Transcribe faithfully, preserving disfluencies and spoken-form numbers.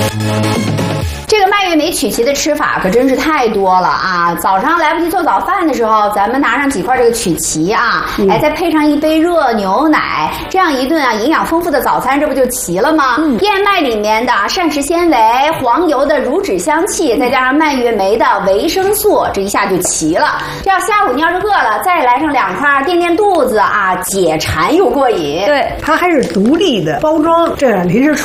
这个蔓越莓曲奇的吃法可真是太多了啊！早上来不及做早饭的时候，咱们拿上几块这个曲奇啊，嗯、哎，再配上一杯热牛奶，这样一顿啊营养丰富的早餐，这不就齐了吗？嗯、燕麦里面的膳食纤维、黄油的乳脂香气，再加上蔓越莓的维生素，这一下就齐了。这要下午你要是饿了，再来上两块垫垫肚子啊，解馋又过瘾。 对， 它还是独立的包装，这临时